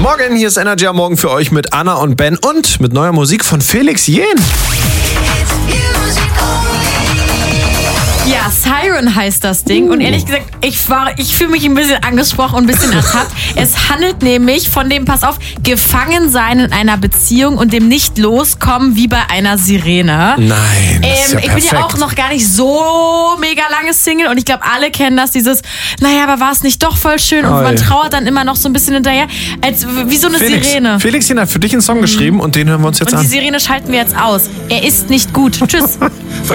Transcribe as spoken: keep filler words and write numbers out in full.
Morgen, hier ist Energy am Morgen für euch mit Anna und Ben und mit neuer Musik von Felix Jähn. Ja, Siren heißt das Ding. Und ehrlich gesagt, ich war, ich fühle mich ein bisschen angesprochen und ein bisschen ertappt. Es handelt nämlich von dem, pass auf, gefangen sein in einer Beziehung und dem nicht loskommen wie bei einer Sirene. Nein, das ist ja ähm, Ich bin ja perfekt. auch noch gar nicht so mega lange Single und ich glaube, alle kennen das, dieses, naja, aber war es nicht doch voll schön und Oi. man trauert dann immer noch so ein bisschen hinterher, als wie so eine Felix, Sirene. Felix Jähn hat für dich einen Song geschrieben und den hören wir uns jetzt Und an. die Sirene schalten wir jetzt aus. Er ist nicht gut. Tschüss.